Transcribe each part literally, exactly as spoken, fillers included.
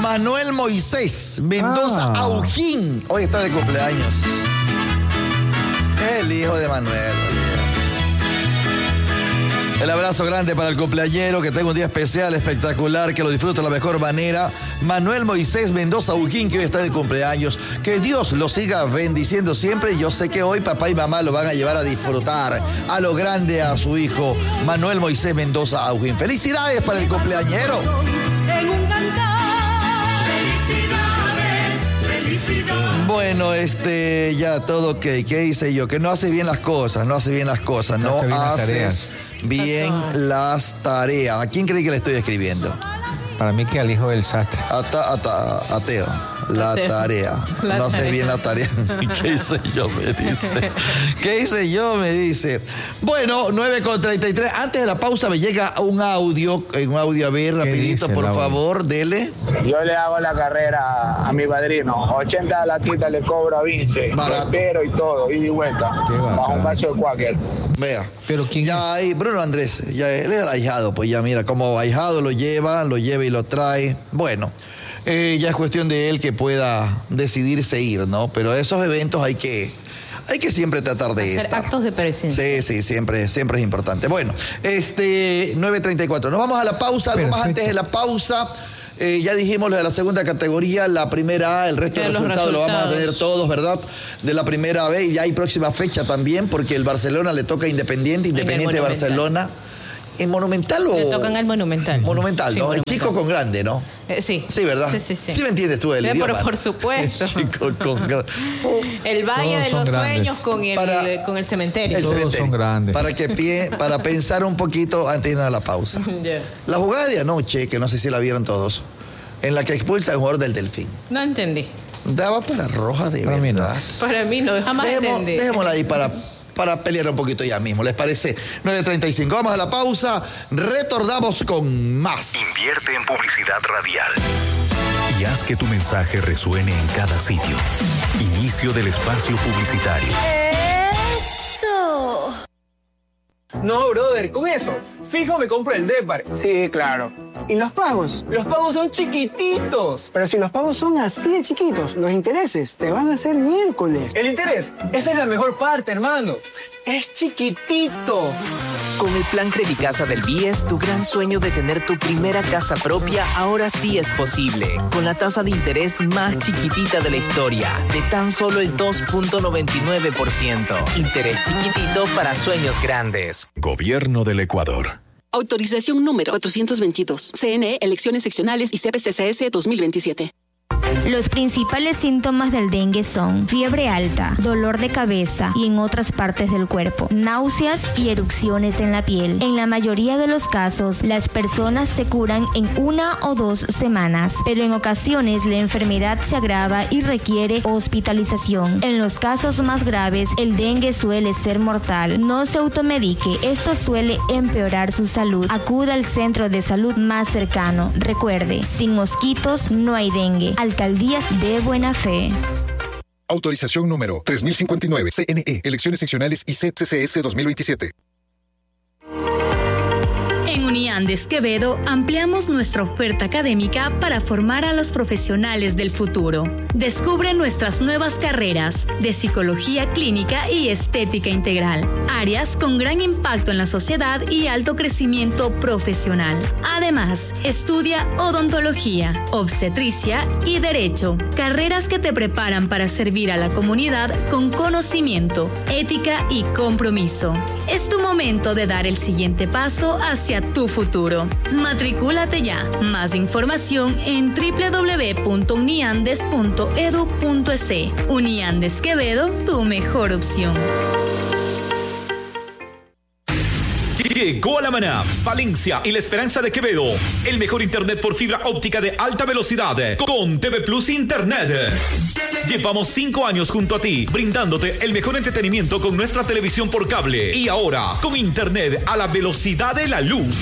Manuel Moisés Mendoza ah. Aujín. Hoy está de cumpleaños. El hijo de Manuel. El abrazo grande para el cumpleañero, que tenga un día especial, espectacular, que lo disfrute de la mejor manera. Manuel Moisés Mendoza Aujín, que hoy está de cumpleaños. Que Dios lo siga bendiciendo siempre. Yo sé que hoy papá y mamá lo van a llevar a disfrutar a lo grande a su hijo, Manuel Moisés Mendoza Aujín. ¡Felicidades para el cumpleañero! Bueno, este, ya todo ok. ¿Qué hice yo? Que no hace bien las cosas, no hace bien las cosas, no, no haces bien las tareas. ¿A quién cree que le estoy escribiendo? Para mí que al hijo del sastre. Ata, ata, ateo. La ateo. tarea. La no haces bien la tarea. ¿Qué hice yo? Me dice. ¿Qué hice yo? Me dice. Bueno, nueve con treinta y tres. Antes de la pausa me llega un audio, un audio a ver, rapidito, por favor, dele. Yo le hago la carrera a mi padrino. ochenta latitas le cobro a Vince. Espero y todo, ida y vuelta. Bajo un vaso de Quaker. Vea. Pero quién ya hay, Bruno Andrés, ya él es el ahijado, pues ya mira, como ahijado lo lleva, lo lleva y lo trae. Bueno. Eh, ya es cuestión de él que pueda decidirse ir, ¿no? Pero esos eventos hay que, hay que siempre tratar de hacer estar. actos de presencia. Sí, sí, siempre, siempre es importante. Bueno, este, nueve treinta y cuatro. Nos vamos a la pausa. Algo más antes de la pausa. Eh, ya dijimos lo de la segunda categoría, la primera A, el resto de los resultados, resultados lo vamos a tener todos, ¿verdad? De la primera B, y ya hay próxima fecha también, porque el Barcelona le toca a Independiente, Independiente de Barcelona. ¿En Monumental o...? Le tocan al Monumental. Monumental, sí, ¿no? Monumental. El chico con grande, ¿no? Eh, sí. Sí, ¿verdad? Sí, sí, sí. Sí me entiendes tú el eh, idioma. Por, por supuesto. El chico con grande. El Valle de los grandes. Sueños con el, para, con el cementerio. El Todos cementerio. son grandes. Para, que pie, para pensar un poquito antes de ir a la pausa. Yeah. La jugada de anoche, que no sé si la vieron todos, en la que expulsa al jugador del Delfín. No entendí. Daba para roja de para verdad. Mí no. Para mí no, jamás Dejemos, entendí. Dejémosla ahí para... para pelear un poquito ya mismo, ¿les parece? nueve treinta y cinco. Vamos a la pausa, retornamos con más. Invierte en publicidad radial y haz que tu mensaje resuene en cada sitio. Inicio del espacio publicitario. ¡Eso! No, brother, con eso, fijo me compro el Depar. Sí, claro. ¿Y los pagos? Los pagos son chiquititos. Pero si los pagos son así de chiquitos, los intereses te van a hacer miércoles. El interés, esa es la mejor parte, hermano. Es chiquitito. Con el plan Credicasa del B I E S, tu gran sueño de tener tu primera casa propia ahora sí es posible. Con la tasa de interés más chiquitita de la historia, de tan solo el dos punto noventa y nueve por ciento. Interés chiquitito para sueños grandes. Gobierno del Ecuador. Autorización número cuatrocientos veintidós. C N E, Elecciones Seccionales y C P C C S dos mil veintisiete. Los principales síntomas del dengue son fiebre alta, dolor de cabeza y en otras partes del cuerpo, náuseas y erupciones en la piel. En la mayoría de los casos, las personas se curan en una o dos semanas, pero en ocasiones la enfermedad se agrava y requiere hospitalización. En los casos más graves, el dengue suele ser mortal. No se automedique, esto suele empeorar su salud. Acuda al centro de salud más cercano. Recuerde, sin mosquitos no hay dengue. Alcaldía de Buena Fe. Autorización número tres mil cincuenta y nueve. C N E, Elecciones Seccionales y C P C C S dos mil veintisiete. En Uniandes Quevedo ampliamos nuestra oferta académica para formar a los profesionales del futuro. Descubre nuestras nuevas carreras de psicología clínica y estética integral, áreas con gran impacto en la sociedad y alto crecimiento profesional. Además, estudia odontología, obstetricia y derecho, carreras que te preparan para servir a la comunidad con conocimiento, ética y compromiso. Es tu momento de dar el siguiente paso hacia tu futuro. Matricúlate ya. Más información en doble u doble u doble u punto uniandes punto edu punto es. Uniandes Quevedo, tu mejor opción. Llegó a La Maná, Valencia y La Esperanza de Quevedo. El mejor internet por fibra óptica de alta velocidad con T V Plus Internet. Llevamos cinco años junto a ti, brindándote el mejor entretenimiento con nuestra televisión por cable. Y ahora, con internet a la velocidad de la luz.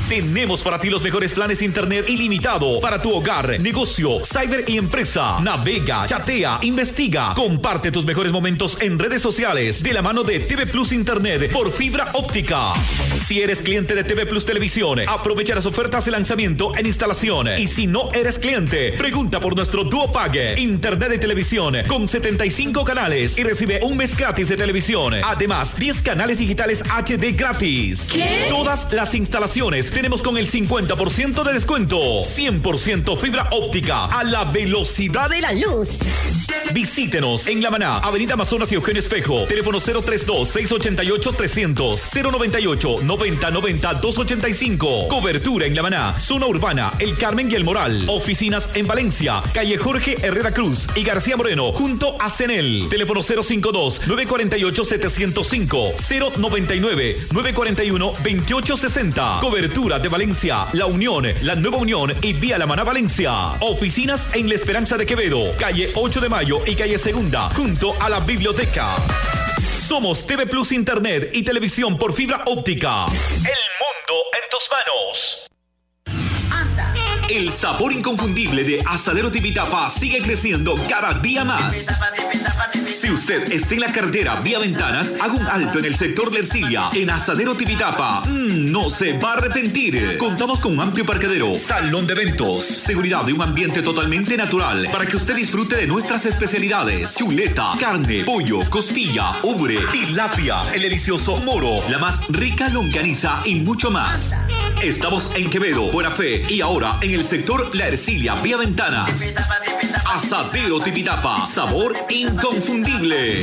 Tenemos para ti los mejores planes de internet ilimitado para tu hogar, negocio, cyber y empresa. Navega, chatea, investiga, comparte tus mejores momentos en redes sociales de la mano de T V Plus Internet por fibra óptica. Si eres cliente de T V Plus Televisión, aprovecha las ofertas de lanzamiento en instalación. Y si no eres cliente, pregunta por nuestro Duo Pague, internet de televisión con setenta y cinco canales y recibe un mes gratis de televisión. Además, diez canales digitales H D gratis. ¿Qué? Todas las instalaciones tenemos con el cincuenta por ciento de descuento. cien por ciento fibra óptica a la velocidad de la luz. Visítenos en La Maná, Avenida Amazonas y Eugenio Espejo. Teléfono cero treinta y dos, seiscientos ochenta y ocho, trescientos, cero noventa y ocho, noventa noventa, doscientos ochenta y cinco. Cobertura en La Maná, zona urbana, El Carmen y El Moral. Oficinas en Valencia, calle Jorge Herrera Cruz y García Moreno, junto a Cenel. Teléfono cero cincuenta y dos, novecientos cuarenta y ocho, setecientos cinco, cero noventa y nueve, novecientos cuarenta y uno, veintiocho sesenta. Cobertura de Valencia, La Unión, La Nueva Unión y Vía La Maná Valencia. Oficinas en La Esperanza de Quevedo, calle ocho de mayo y calle Segunda, junto a la biblioteca. Somos T V Plus Internet y televisión por fibra óptica. El mundo en tus manos. Anda. El sabor inconfundible de Asadero Tipitapa sigue creciendo cada día más. Si usted está en la carretera vía Ventanas, haga un alto en el sector de Ercilia. En Asadero Tipitapa, mmm, no se va a arrepentir. Contamos con un amplio parqueadero, salón de eventos, seguridad y un ambiente totalmente natural para que usted disfrute de nuestras especialidades: chuleta, carne, pollo, costilla, ubre, tilapia, el delicioso moro, la más rica longaniza y mucho más. Estamos en Quevedo, Buena Fe y ahora en el sector La Ercilia vía Ventanas. Asadero Tipitapa, sabor inconfundible.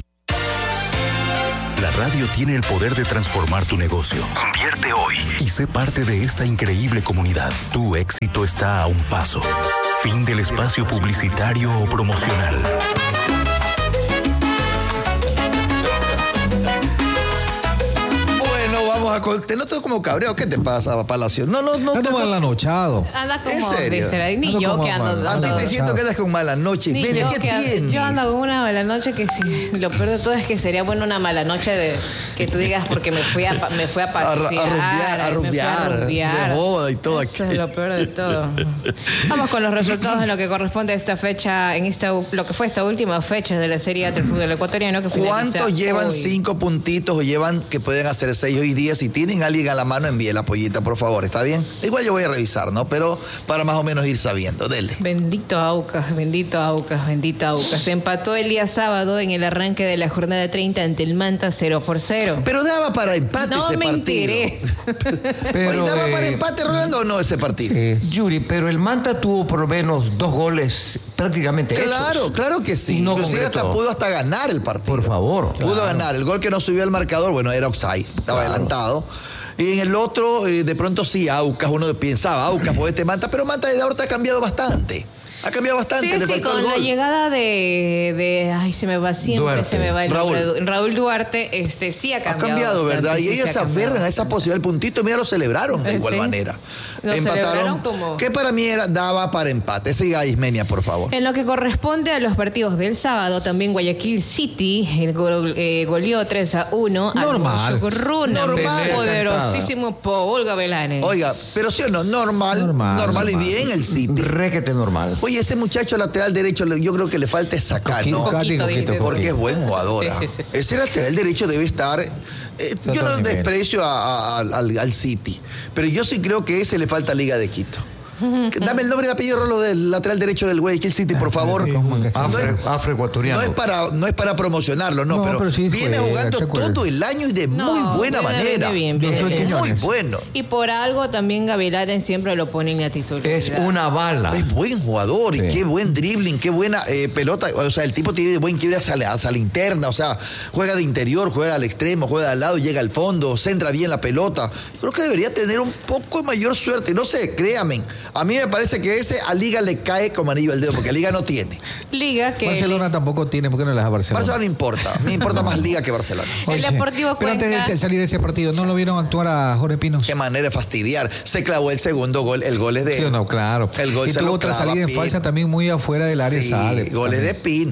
La radio tiene el poder de transformar tu negocio. Invierte hoy y sé parte de esta increíble comunidad. Tu éxito está a un paso. Fin del espacio publicitario o promocional. Te noto como cabreo. ¿Qué te pasa, Palacio? No, no, no. Ando mal anochado. Anda como ¿En serio? distraído. Ni yo que ando. A ti te siento que andas con mala noche. Mira, ¿qué tienes? Yo ando con una mala noche que sí. Lo peor de todo es que sería bueno una mala noche de que tú digas porque me fui a me fui a pasear, a rumbear, a rumbear, de boda y todo. Eso es lo peor de todo. Vamos con los resultados en lo que corresponde a esta fecha, en esta lo que fue esta última fecha de la Serie A del fútbol ecuatoriano que ¿cuántos llevan hoy? Cinco puntitos o llevan que pueden hacer seis hoy día? Si tienen a alguien a la mano, envíe la pollita, por favor, ¿está bien? Igual yo voy a revisar, ¿no? Pero para más o menos ir sabiendo, dele. Bendito Aucas, bendito Aucas, bendito Aucas. Se empató el día sábado en el arranque de la jornada treinta ante el Manta cero por cero. Pero daba para empate no ese me partido. interesa. Pero, Oye, ¿daba eh, para empate, Rolando, o no ese partido? Eh, Yuri, pero el Manta tuvo por lo menos dos goles prácticamente Claro, hechos. claro que sí. No Inclusive concretó. hasta pudo hasta ganar el partido. Por favor. Pudo Claro. ganar. El gol que no subió al marcador, bueno, era offside. Estaba Claro. adelantado. Y en el otro, eh, de pronto sí, Aucas, uno pensaba, Aucas, pues este Manta, pero Manta de ahorita ha cambiado bastante. Ha cambiado bastante. Sí, le sí, faltó con el la gol. llegada de, de, ay, se me va siempre, Duarte. se me va el Raúl. nombre, Raúl Duarte, este, sí ha Ha cambiado. cambiado, bastante, ¿verdad? sí, Y ellos ha se cambiado aferran a esa posibilidad del puntito. Mira, lo celebraron de Eh, igual sí. manera. Lo celebraron como- Que para mí era, daba para empate. Siga, Ismenia, por favor. En lo que corresponde a los partidos del sábado, también Guayaquil City el gol, eh, goleó tres a uno Normal. al Runa, Normal. poderosísimo Paul Gavilanes. Oiga, pero sí o no, normal, normal, Normal, y normal. bien el City. Requete normal. Oye, ese muchacho lateral derecho, yo creo que le falta sacar, Coquito, ¿no? coquito, Poquito, coquito, dije. Porque es buen jugador. Sí, ¿ah? sí, sí, sí. Ese lateral derecho debe estar. eh, yo otro no nivel. desprecio a- a- al, al City, pero yo sí creo que ese le falta Liga de Quito. Dame el nombre y el apellido, Rolo, del lateral derecho del Guayaquil City, por favor. ¿Cómo que sí? No es- Afro- afroecuatoriano. No es para, no es para promocionarlo, no, No, pero, pero sí viene juega, jugando ¿te acuerdas? todo el año y de No, muy buena viene- manera. viene bien, viene Yo soy bien. Muy Quiñones. bueno. Y por algo también Gavilanes siempre lo pone en la titularidad. Es una bala. Es buen jugador y Sí. qué buen dribbling, qué buena eh, pelota. O sea, el tipo tiene buen quiebre hacia la, hacia la interna. O sea, juega de interior, juega al extremo, juega al lado, llega al fondo, centra bien la pelota. Creo que debería tener un poco mayor suerte. No sé, créanme. A mí me parece que ese a Liga le cae como anillo al dedo, porque Liga no tiene. Liga que Barcelona tampoco tiene, ¿por qué no le das a Barcelona? Barcelona no importa. Me importa más Liga que Barcelona. el Oye, Deportivo Pero Cuenca. antes de salir de ese partido, ¿no lo vieron actuar a Jorge Pinos? Qué manera de fastidiar. Se clavó el segundo gol. El gol es de. Sí o no, claro. El gol y se tuvo lo otra clava salida en Pino. falsa también muy afuera del área. Sí, sale. goles de también. Pinos.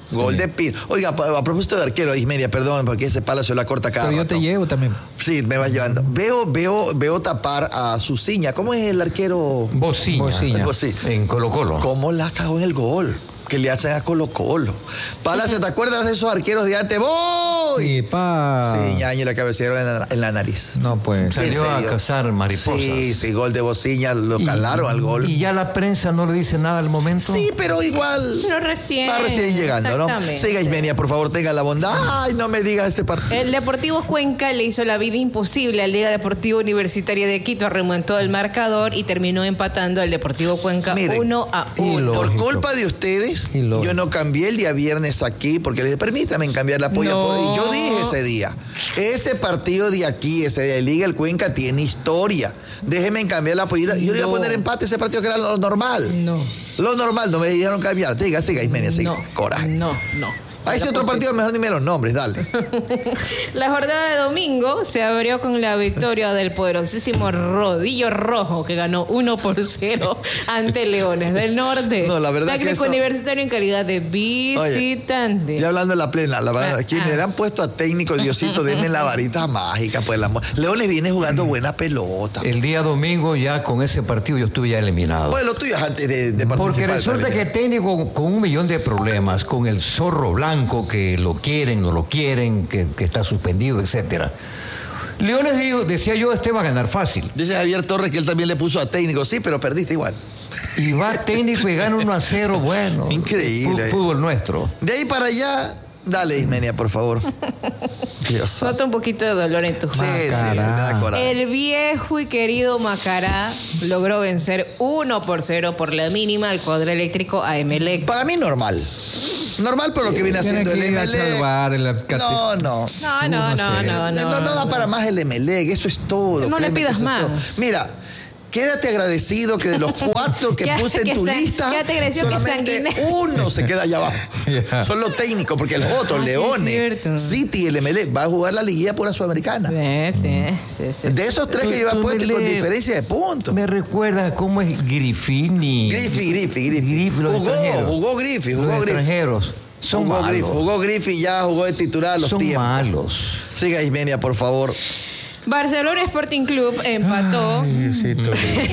Gol de Pino. Oiga, a propósito de arquero, Ismeria, perdón, porque ese palo se la corta cada Pero rato. yo te llevo también. Sí, me vas llevando. Veo, veo, veo tapar a Suciña. ¿Cómo es el arquero? Bociña. Bociña. Bociña. En Colo Colo. ¿Cómo la cagó en el gol? Que le hacen a Colo Colo. Palacio, ¿te acuerdas de esos arqueros de antes? ¡Voy! Sí, pa. Sí, ñaño la cabecera en la, en la nariz. No, pues. Sí, Salió a cazar mariposas. Sí, sí, gol de Bociña, lo calaron al gol. Y ya la prensa no le dice nada al momento. Sí, pero igual. Pero recién. Va recién llegando, ¿no? Siga, Ismenia, por favor, tenga la bondad. Ay, no me diga ese partido. El Deportivo Cuenca le hizo la vida imposible al Liga Deportiva Universitaria de Quito, remontó el marcador y terminó empatando al Deportivo Cuenca uno a uno. Por culpa de ustedes, yo no cambié el día viernes aquí, porque les permítame cambiar la apoyo. No. Y yo dije ese día, ese partido de aquí, ese de Liga el Cuenca, tiene historia. Déjenme cambiar la apoyo. Yo le iba a poner empate a ese partido, que era lo normal. No. Lo normal, no me dijeron cambiar. Diga, siga, Ismenia, siga. No. Coraje. No, no. A ese otro partido mejor ni me los nombres, dale. La jornada de domingo se abrió con la victoria del poderosísimo Rodillo Rojo, que ganó uno por cero ante Leones del Norte. No, la verdad Técnico que eso... universitario en calidad de visitante. Oye, ya hablando de la plena, la verdad, Ah, quienes ah. le han puesto a técnico, Diosito, denme la varita mágica, pues la... Leones viene jugando buena pelota. El día domingo ya con ese partido yo estuve ya eliminado. Bueno, lo tuyo es antes de, de participar. Porque resulta también. que el técnico con un millón de problemas, con el zorro blanco, que lo quieren, no lo quieren, que, que está suspendido, etcétera. Leones dijo, decía yo, este va a ganar fácil. Dice Javier Torres que él también le puso a técnico, sí, pero perdiste igual. Y va técnico y gana uno a cero, bueno. Increíble. Fútbol nuestro. De ahí para allá, dale, Ismenia, por favor. Dios. Nota un poquito de dolor en tus Sí, sí, sí, me da coraje. El viejo y querido Macará logró vencer uno por cero por la mínima al cuadro eléctrico a Emelec. Para mí normal. Normal por lo que viene Tiene haciendo que el ir a Emelec. salvar el- No, no. No, no, no, no, No, no, no da para más el Emelec, eso es todo. No le créeme que pidas eso es más. todo. Mira, quédate agradecido que de los cuatro que Ya- puse en que tu sa- lista, ya te agradecido que solamente sanguine- uno se queda allá abajo. Ya. Son los técnicos, porque los otros, Ah, sí, es Leones, cierto. City y el Emelec, va a jugar la liguilla por la Sudamericana. Sí, sí, sí, sí. De esos tres Tú- que llevan tú puesto me con lees. diferencia de puntos. Me recuerda cómo es Griffini. Griffy, Griffy, Griffy. Griffy, los jugó, extranjeros. jugó Griffy, Los jugó Griffy. extranjeros. Son jugó malos. Griffy, jugó Griffy, ya jugó de titular a los Son tiempos. malos. Siga, Ismenia, por favor. Barcelona Sporting Club empató. Ay, sí, tú.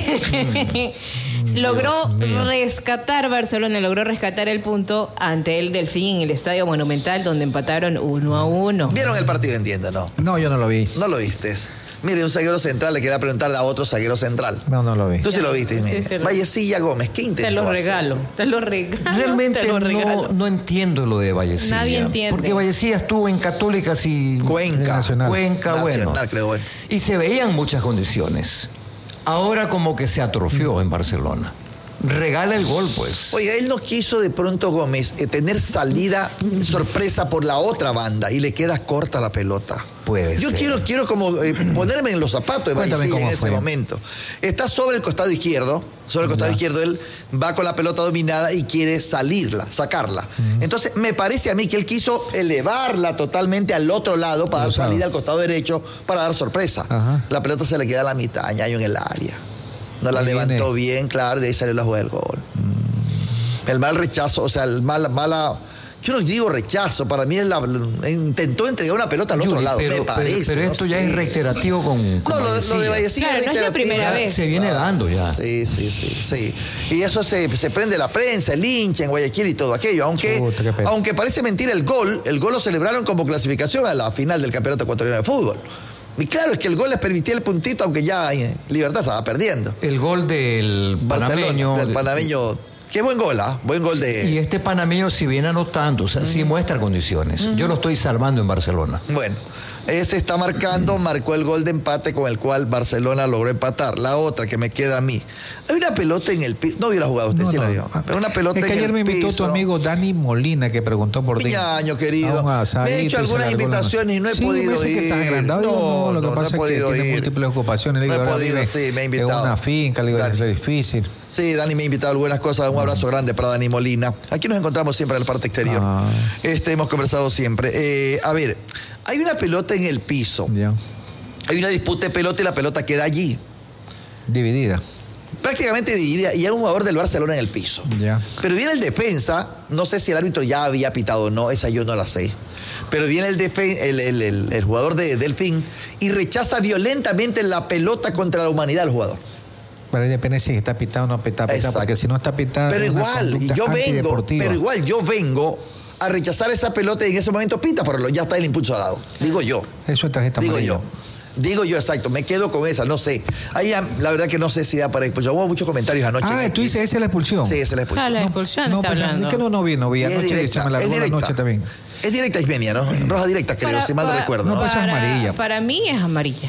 logró Dios mío. rescatar Barcelona, logró rescatar el punto ante el Delfín en el Estadio Monumental, donde empataron uno a uno. ¿Vieron el partido, entiendo, no? No, yo no lo vi. No lo viste. Mire, un zaguero central le quería preguntar a otro zaguero central. No, no lo vi. Tú sí lo viste, Ismenia. sí, sí lo- Vallecilla Gómez, ¿qué intentó Te lo hacer? regalo, te lo regalo. Realmente te lo no, regalo. no entiendo lo de Vallecilla. Nadie entiende. Porque Vallecilla estuvo en Católicas y Cuenca. Nacional. Cuenca, Nacional, bueno. creo, bueno. Y se veían muchas condiciones. Ahora como que se atrofió en Barcelona. Regala el gol, pues. Oiga, él no quiso de pronto, Gómez, eh, tener salida sorpresa por la otra banda y le queda corta la pelota. Puede Yo ser. quiero, quiero como eh, ponerme en los zapatos de Cuéntame Vallecilla en cómo ese fue. momento. Está sobre el costado izquierdo, sobre el costado Ya. izquierdo, él va con la pelota dominada y quiere salirla, sacarla. Entonces, me parece a mí que él quiso elevarla totalmente al otro lado para dar Cruzado. salida al costado derecho para dar sorpresa. Ajá. La pelota se le queda a la mitad, ñaño en el área. No la Ahí levantó viene. bien, claro, de ahí salió la jugada del gol. El mal rechazo, o sea, el mal, mala... Yo no digo rechazo, para mí es la, intentó entregar una pelota al otro Yuri, lado, pero, me pero- parece. pero no esto ya sé. es reiterativo con, con No, lo, lo de Vallecilla. Vallecilla Claro, no es la reiterativo. primera vez. Se viene dando ya. Sí, sí, sí, sí. Y eso se, se prende la prensa, el hincha en Guayaquil y todo aquello. Aunque, Puta, qué pena. aunque parece mentira el gol, el gol lo celebraron como clasificación a la final del Campeonato Ecuatoriano de Fútbol. Y claro, es que el gol les permitía el puntito, aunque ya eh, Libertad estaba perdiendo. El gol del panameño. Barcelona, del panameño. Qué buen gol, ¿ah? Buen gol de... Y este panameño si viene anotando, o sea, sí muestra condiciones. Yo lo estoy salvando en Barcelona. Bueno, ese está marcando, marcó el gol de empate con el cual Barcelona logró empatar. La otra que me queda a mí. Hay una pelota en el piso. No hubiera jugado usted, No, sí la no. vio. Pero una pelota Es que en ayer el me invitó piso. tu amigo Dani Molina, que preguntó por ti. Ñaño, querido. A un asadito Me he hecho y se algunas largó la invitaciones y no he noche. podido Sí, me dice ir. que está agrandado. Yo, no, lo que no, pasa no he es que podido tiene ir. múltiples ocupaciones. Le No digo, he ahora podido, vive sí, me ha en invitado. una finca, le digo, Dani. es difícil. Sí, Dani me ha invitado a algunas cosas. Un abrazo grande para Dani Molina. Aquí nos encontramos siempre en la parte exterior. Ah. Este, hemos conversado siempre. Eh, a ver, hay una pelota en el piso. Ya. Hay una disputa de pelota y la pelota queda allí. Dividida. prácticamente dividida, y era un jugador del Barcelona en el piso. Ya. Pero viene el defensa, no sé si el árbitro ya había pitado o no, esa yo no la sé. Pero viene el, defen- el, el, el, el jugador de Delfín y rechaza violentamente la pelota contra la humanidad del jugador. Pero ahí depende si está pitado o no está pitado, porque si no está pitado. Pero es una igual, conducta yo vengo, antideportiva. pero igual yo vengo a rechazar esa pelota y en ese momento pita, pero ya está el impulso dado. Digo yo. Eso es tarjeta Digo amarilla. yo. Digo yo, exacto. Me quedo con esa, no sé. Ahí la verdad que no sé si da para expulsión. Hubo muchos comentarios anoche. Ah, tú dices, esa es la expulsión. Sí, esa es la expulsión. Ah, la expulsión No, está pues, hablando. es que no, no vi, no vi. Es Anoche directa, se me largó es la directa. noche también. Es directa Ismenia, ¿no? Roja directa, creo, Para- si mal no para- recuerdo. No, ¿no? pues es para, amarilla. para mí es amarilla.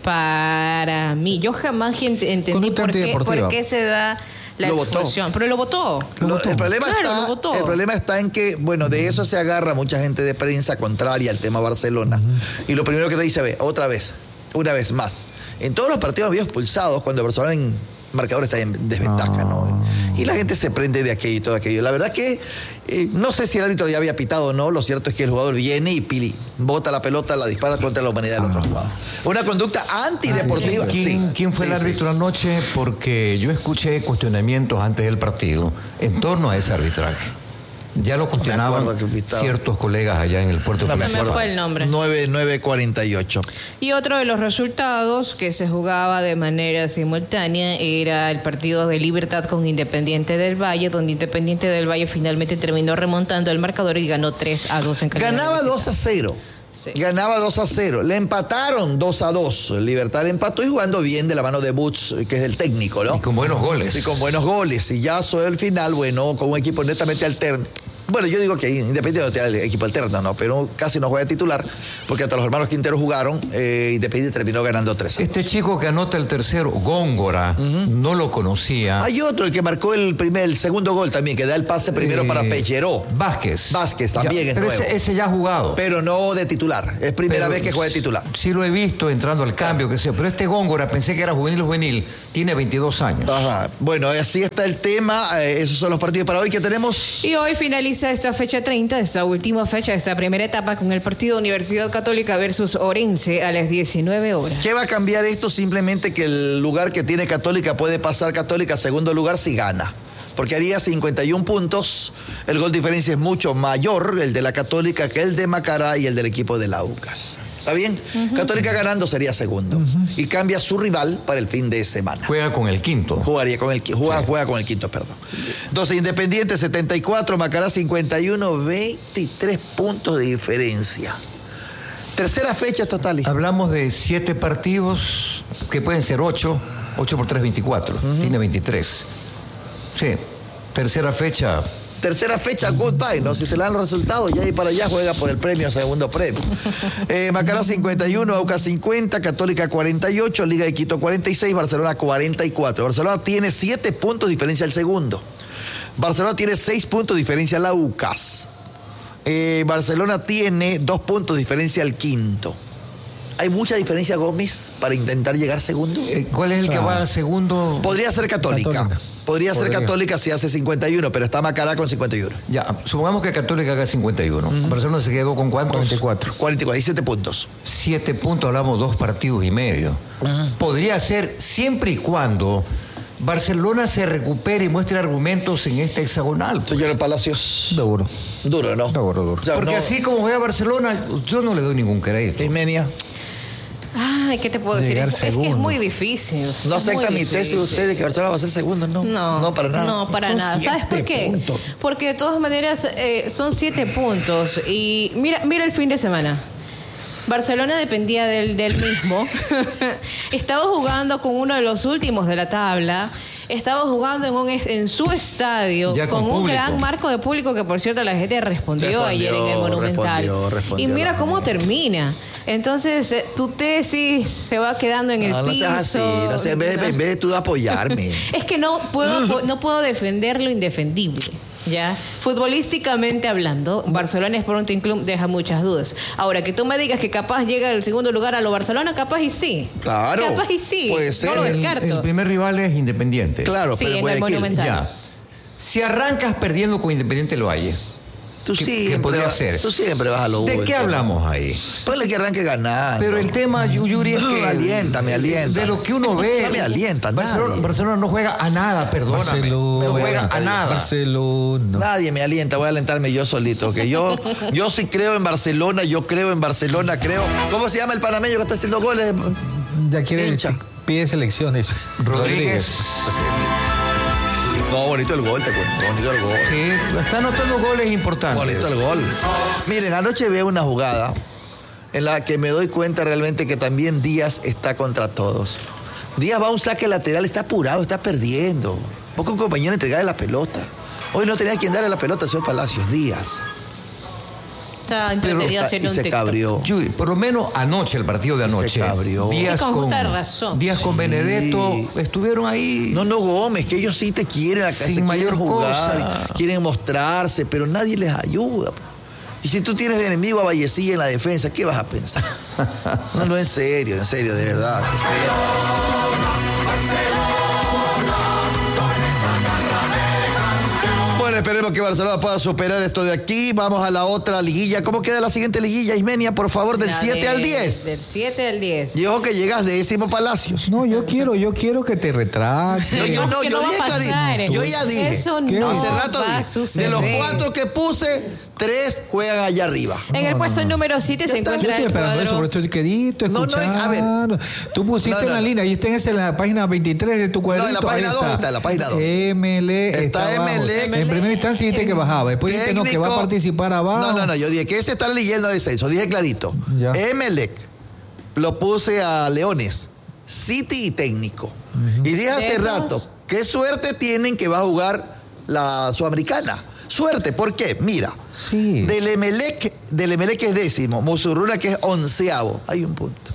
Para mí. Yo jamás ent- entendí Conducta por qué, antideportiva. por qué se da la Lo votó. expulsión. Pero lo votó. Lo- el, problema Claro, está, lo votó. el problema está en que, bueno, de eso se agarra mucha gente de prensa contraria al tema Barcelona. Y lo primero que te dice, ve, otra vez, una vez más. En todos los partidos había expulsados cuando el Barcelona en marcador está en desventaja, ¿no? Y la gente se prende de aquello y todo aquello. La verdad que eh, no sé si el árbitro ya había pitado o no. Lo cierto es que el jugador viene y pili, bota la pelota, la dispara contra la humanidad del otro jugador. Una conducta antideportiva. ¿Quién, sí. quién fue Sí, el sí. árbitro anoche? Porque yo escuché cuestionamientos antes del partido en torno a ese arbitraje. Ya lo cuestionaban acuerdo que pitaba. ciertos colegas allá en el puerto No me principal. Me fue el nombre. nueve cuarenta y ocho. Y otro de los resultados que se jugaba de manera simultánea era el partido de Libertad con Independiente del Valle, donde Independiente del Valle finalmente terminó remontando el marcador y ganó tres a dos en calidad de Ganaba visita. dos a cero. Sí. Ganaba dos a cero. Le empataron dos a dos. Libertad le empató y jugando bien de la mano de Butz, que es el técnico, ¿no? Y con buenos goles. Y con buenos goles. Y ya sobre el final, bueno, con un equipo netamente alterno. Bueno, yo digo que Independiente no tiene el equipo alterno, ¿no? Pero casi no juega titular, porque hasta los hermanos Quintero jugaron, eh, Independiente terminó ganando tres a dos. Este chico que anota el tercero, Góngora, no lo conocía. Hay otro, el que marcó el primer, el segundo gol también, que da el pase primero Eh, para Pelleró. Vázquez. Vázquez también Ya, es pero nuevo. ese, ese ya ha jugado. Pero no de titular. Es primera Pero vez que juega de titular. Sí lo he visto entrando al cambio, que sea. Pero este Góngora, pensé que era juvenil juvenil, tiene veintidós años. Ajá. Bueno, así está el tema. Eh, esos son los partidos para hoy que tenemos. Y hoy finaliza esta fecha treinta, esta última fecha, esta primera etapa con el partido Universidad Católica versus Orense a las diecinueve horas. ¿Qué va a cambiar esto? Simplemente que el lugar que tiene Católica puede pasar Católica a segundo lugar si gana. Porque haría cincuenta y uno puntos. El gol diferencia es mucho mayor, el de la Católica, que el de Macará y el del equipo de la UCAS. ¿Está bien? Uh-huh. Católica ganando sería segundo. Uh-huh. Y cambia su rival para el fin de semana. Juega con el quinto. Jugaría con el juega, sí. juega con el quinto, perdón. Entonces, Independiente setenta y cuatro, Macará cincuenta y uno, veintitrés puntos de diferencia. Tercera fecha total. Hablamos de siete partidos que pueden ser ocho. ocho por tres, veinticuatro. Uh-huh. Tiene veintitrés. Sí. Tercera fecha. Tercera fecha, goodbye, ¿no? Si se le dan los resultados, ya ahí para allá juega por el premio, segundo premio. Eh, Macará cincuenta y uno, Aucas cincuenta, Católica cuarenta y ocho, Liga de Quito cuarenta y seis, Barcelona cuarenta y cuatro. Barcelona tiene siete puntos de diferencia al segundo. Barcelona tiene seis puntos de diferencia al Aucas. Eh, Barcelona tiene dos puntos de diferencia al quinto. ¿Hay mucha diferencia, Gómez, para intentar llegar segundo? Eh, ¿Cuál es el claro. que va segundo? Podría ser Católica. Católica. Podría, Podría ser Católica si hace cincuenta y uno, pero está Macará con cincuenta y uno. Ya, supongamos que Católica haga cincuenta y uno. Uh-huh. Barcelona se quedó con ¿cuántos? cuarenta y cuatro. cuarenta y cuatro, y siete puntos. Siete puntos, hablamos dos partidos y medio. Uh-huh. Podría ser siempre y cuando Barcelona se recupere y muestre argumentos en este hexagonal. Pues. Señor Palacios. Duro. Duro, ¿no? Duro, duro. O sea, Porque no... así como juega Barcelona, yo no le doy ningún crédito. Ismenia. Ay, ¿qué te puedo decir? Es, es que es muy difícil. No aceptan mi tesis ustedes que Barcelona va a ser segundo, ¿no? No, no para nada. No, para son nada. ¿Sabes por qué? Puntos. Porque de todas maneras eh, son siete puntos. Y mira, mira el fin de semana. Barcelona dependía del, del mismo. Estaba jugando con uno de los últimos de la tabla. Estaba jugando en, un, en su estadio ya con, con un público. gran marco de público que, por cierto, la gente respondió, respondió ayer en el Monumental. Respondió, respondió, y mira cómo termina. Entonces, eh, tu tesis se va quedando en el no, piso. No, así. No sé, en, vez de, en vez de tú de apoyarme. Es que no puedo, no puedo defender lo indefendible. Ya, futbolísticamente hablando, Barcelona Sporting Club deja muchas dudas. Ahora, que tú me digas que capaz llega al segundo lugar a lo Barcelona, capaz y sí. Claro. Capaz y sí. Puede ser. No lo el, descarto. el primer rival es Independiente. Claro, sí, pero en puede el Monumental. Ya. Si arrancas perdiendo con Independiente lo hay. Tú que, siempre, que podría va, ser. Tú siempre vas a lo ¿De último. qué hablamos ahí? Ponle que arranque ganando. Pero el tema, Yuri, es que... Me alienta, me alienta. De lo que uno ve... No me alienta, Barcelona, nadie. Barcelona no juega a nada, perdóname. Barcelona, no juega a nada. Barcelona. Nadie me alienta, voy a alentarme yo solito. Que yo, yo sí creo en Barcelona, yo creo en Barcelona, creo. ¿Cómo se llama el panameño que está haciendo goles? Ya quiere Hincha. pide selecciones. Rodríguez. No, bonito el gol, te cuento. Bonito el gol. Sí, está anotando goles importantes. Bonito el gol. Miren, anoche veo una jugada en la que me doy cuenta realmente que también Díaz está contra todos. Díaz va a un saque lateral, está apurado, está perdiendo. Busca un compañero entregarle la pelota. Hoy no tenía quien darle la pelota al señor Palacios, Díaz. Está entretenido haciendo y un se TikTok. cabrió. Yuri, por lo menos anoche, el partido de anoche. Se cabrió. Díaz Y con con, justa razón. Díaz con Sí. Benedetto estuvieron ahí. No, no, Gómez, que ellos sí te quieren acá, Sin se mayor quieren jugar, cosa. quieren mostrarse, pero nadie les ayuda. Y si tú tienes de enemigo a Vallecilla en la defensa, ¿qué vas a pensar? No, no, en serio, en serio, de verdad. En serio. Bueno, esperemos que Barcelona pueda superar esto de aquí. Vamos a la otra liguilla. ¿Cómo queda la siguiente liguilla, Ismenia? Por favor, del La siete de- al diez. Del siete al diez. Y ojo que llegas décimo, Palacios. No, yo quiero, yo quiero que te retractes. No, yo no, que yo no va dije a pasar. clarito. Yo ya dije. Eso ¿Qué? no Hace rato va a dije. suceder. De los cuatro que puse, tres juegan allá arriba. En el puesto número siete se Yo encuentra estoy el esperando eso, cuadro. pero estoy quedito, No, no, escuchando. a ver. Tú pusiste No, no, una no. línea y está en la página veintitrés de tu cuadrito. No, en la página ahí dos está, en la página dos. M L E Está está abajo. M L E. En primera instancia dijiste que bajaba. Después dijiste no, que va a participar abajo. No, no, no, yo dije que ese está leyendo descenso, dije clarito. Ya. Emelec, lo puse a Leones, City y Técnico. Y dije hace Lejos. rato, qué suerte tienen que va a jugar la Sudamericana. Suerte, ¿por qué? Mira, Sí. del Emelec, del Emelec es décimo, Musurruna que es onceavo, hay un punto.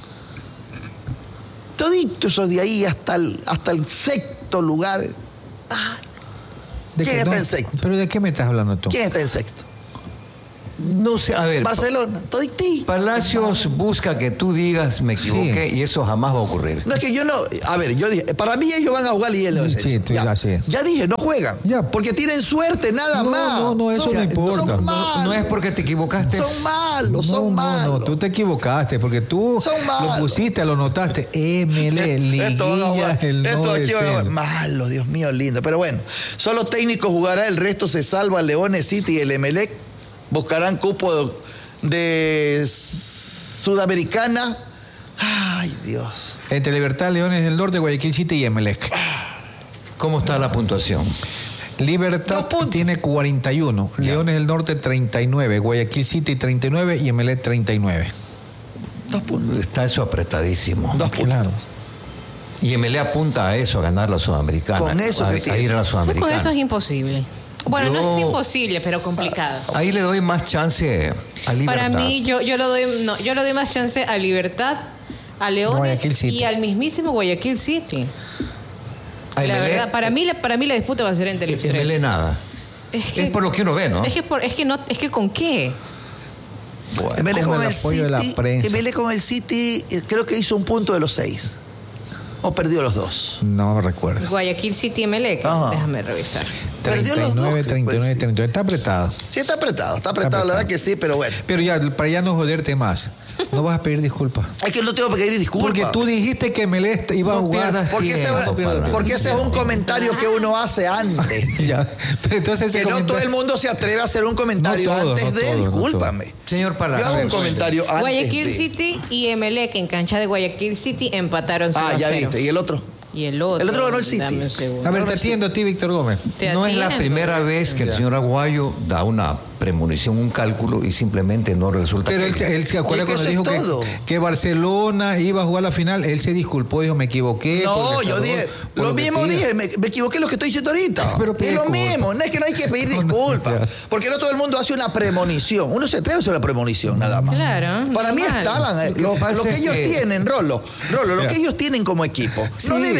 Toditos esos de ahí hasta el, hasta el sexto lugar. Ah, ¿De ¿quién qué- está no, en sexto? ¿Pero de qué me estás hablando tú? ¿Quién está en sexto? No sé, a ver. Barcelona, todití. Palacios busca que tú digas me equivoqué y eso jamás va a ocurrir. No, es que yo no. A ver, yo dije, para mí ellos van a jugar y ellos. Sí, tú ya, así es. ya dije, no juegan. Ya. Porque tienen suerte, nada No, más. no, no, eso Son- no importa. Son No, malos. no es porque te equivocaste. Son malos, No, son no, malos. no, tú te equivocaste porque tú Son lo malos. pusiste, lo notaste. M L E, Esto van a liguilla, jugar- el esto no aquí van a jugar. descenso. Malo, Dios mío, lindo. Pero bueno, solo técnico jugará, el resto se salva. Leones, City y el Emelec buscarán cupo de Sudamericana. Ay, Dios. Entre Libertad, Leones del Norte, Guayaquil City y Emelec. ¿Cómo está la puntuación? Libertad tiene cuarenta y uno, Leones del Norte treinta y nueve, Guayaquil City treinta y nueve y Emelec treinta y nueve. Dos puntos. Está eso apretadísimo. Dos puntos. Claro. Y M L E apunta a eso, a ganar la Sudamericana. Con eso a, que a tiene. ir a la Con Sudamericana. eso es imposible. Bueno, no Yo- es imposible, pero complicado. Ahí le doy más chance a Libertad. Para mí, yo, yo, lo doy, no, yo le doy más chance a Libertad, a Leones Guayaquil City. y al mismísimo Guayaquil City. A La M L E verdad, para mí, la- para mí la disputa va a ser entre los M L E tres. nada. Es, que, Es por lo que uno ve, ¿no? es que, por- es que no, es que ¿con qué? Bueno. Emelec Con con el el apoyo de la City. prensa. Emelec con el City, eh, creo que hizo un punto de los seis. O perdió los dos. No recuerdo. Guayaquil City Emelec. Ajá. Déjame revisar. Perdió los dos, treinta y nueve, pues, treinta y nueve, sí. treinta y nueve. Está apretado. Sí, está apretado, está apretado, la verdad que sí, pero bueno. Pero ya, para ya no joderte más, no vas a pedir disculpas. Es que no tengo que pedir disculpas. Porque tú dijiste que Emelec iba a No jugar. pierdas Porque ese, tiempo, para- porque ese es un comentario que uno hace antes. Ya, pero entonces ese Que no comentario- todo el mundo se atreve a hacer un comentario No todo, antes no de, todo, no discúlpame. Señor Yo Palacios. hago a un ver, comentario antes Guayaquil de. City y Emelec en cancha de Guayaquil City empataron cero Ah, a ya cero. viste. ¿Y el otro? Y el otro. El otro ganó el City. Dame un segundo. A ver, te atiendo a ti, Víctor Gómez. Te No es la atiendo. primera vez que el señor Aguayo da una premonición, un cálculo y simplemente no resulta. Pero que- él, se- él se acuerda Es que cuando eso dijo es todo. que, que Barcelona iba a jugar la final. Él se disculpó, dijo, me equivoqué. No, por el yo error, dije, por lo que mismo pido". dije, me, me equivoqué en lo que estoy diciendo ahorita. Pero es pide lo disculpas. mismo, no es que no hay que pedir disculpas. Porque no todo el mundo hace una premonición. Uno se atreve a hacer una premonición, nada más. Claro. Para mí normal. estaban, eh, Lo que lo, pasa lo que es ellos que- tienen, Rolo, Rolo, lo Ya. que ellos tienen como equipo, no Sí. deben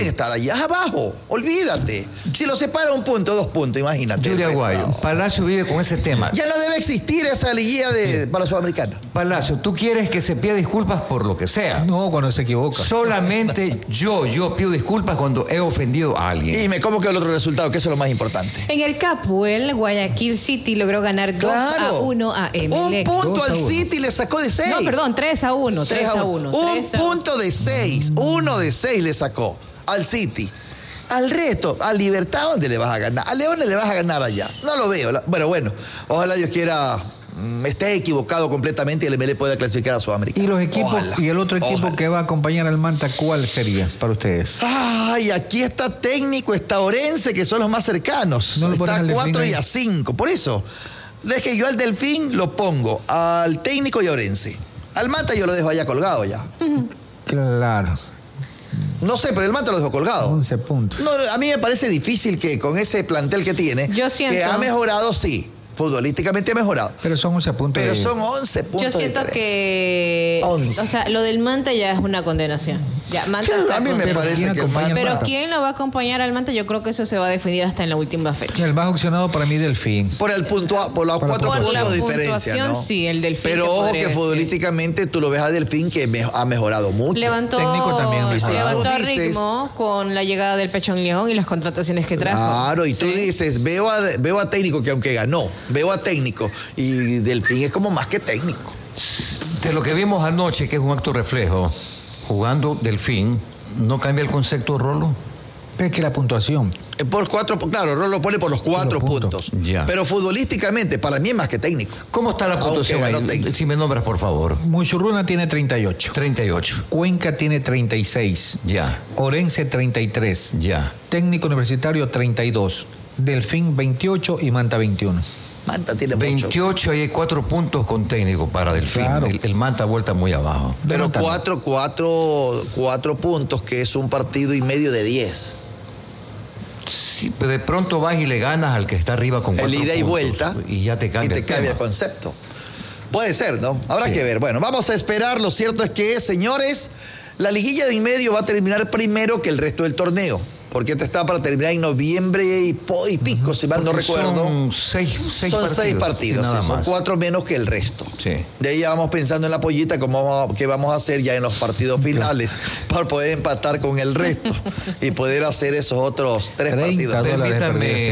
quieren estar allá abajo. Olvídate. Si lo separa un punto, dos puntos, imagínate. Julia Aguayo, Palacio vive con ese tema. Ya no debe existir esa liguilla de, para la Sudamericana. Palacio, ¿tú quieres que se pida disculpas por lo que sea? No, cuando se equivoca. Solamente yo, yo pido disculpas cuando he ofendido a alguien. Y me como que el otro resultado, que eso es lo más importante. En el Capuel, Guayaquil City logró ganar dos a uno a Emelec. Un punto al City le sacó de seis. No, perdón, tres a uno. tres a uno. Un punto de seis. Uno de seis le sacó al City. Al resto, a Libertad, ¿dónde le vas a ganar? A León le vas a ganar allá. No lo veo. Bueno, bueno, ojalá Dios quiera mmm, esté equivocado completamente y el M L E pueda clasificar a Sudamérica. ¿Y los equipos ojalá, y el otro equipo ojalá. que va a acompañar al Manta, cuál sería para ustedes? Ay, aquí está Técnico, está Orense, que son los más cercanos. No está a cuatro y a cinco. Por eso, es que yo al Delfín lo pongo al Técnico y a Orense. Al Manta yo lo dejo allá colgado ya. Uh-huh. Claro. No sé, pero el Manta lo dejó colgado. once puntos. No, a mí me parece difícil que con ese plantel que tiene, yo siento, que ha mejorado, sí, futbolísticamente ha mejorado. Pero son once puntos. Pero de... son once puntos. Yo siento que, once. O sea, lo del Manta ya es una condenación. Ya, Manta Pero está a mí me parece que Pero Manta. ¿quién lo va a acompañar al Manta? Yo creo que eso se va a definir hasta en la última fecha. El más opcionado para mí Delfín. Por el punto, por los por cuatro por puntos la de diferencia, ¿no? Sí, el Delfín. Pero que ojo que decir. futbolísticamente tú lo ves a Delfín que me, ha mejorado mucho. Levantó, técnico también levantó a dices, ritmo con la llegada del Pechón León y las contrataciones que trajo. Claro, y tú sí. dices, veo a, veo a Técnico que aunque ganó, veo a Técnico y Delfín es como más que técnico. De lo que vimos anoche, que es un acto reflejo, jugando Delfín, ¿no cambia el concepto, Rolo? Es que la puntuación. Por cuatro, claro, Rolo pone por los cuatro por los puntos. puntos. Ya. Pero futbolísticamente, para mí es más que técnico. ¿Cómo está la puntuación ahí? Si me nombras, por favor. Muchurruna tiene treinta y ocho. treinta y ocho. Cuenca tiene treinta y seis. Ya. Orense treinta y tres. Ya. Técnico Universitario treinta y dos. Delfín veintiocho y Manta veintiuno. Manta tiene veintiocho y hay cuatro puntos con Técnico para Delfín. Claro. El, el Manta vuelta muy abajo. Pero cuatro, cuatro, cuatro puntos, que es un partido y medio de diez. Sí, pero de pronto vas y le ganas al que está arriba con cuatro el ida y vuelta y ya te cambia y te el cambia tema. el concepto. Puede ser, ¿no? Habrá sí. que ver. Bueno, vamos a esperar. Lo cierto es que, señores, la liguilla de en medio va a terminar primero que el resto del torneo. Porque esta está para terminar en noviembre y, po, y pico, si mal no recuerdo. Son seis, seis son partidos. seis partidos, sí, sí, son más. cuatro menos que el resto. Sí. De ahí ya vamos pensando en la pollita, cómo, qué vamos a hacer ya en los partidos finales para poder empatar con el resto y poder hacer esos otros tres partidos. Permítame